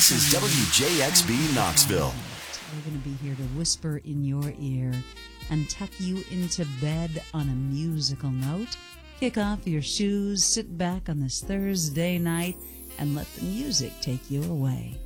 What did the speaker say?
This is WJXB Knoxville. We're going to be here to whisper in your ear and tuck you into bed on a musical note. Kick off your shoes, sit back on this Thursday night, and let the music take you away.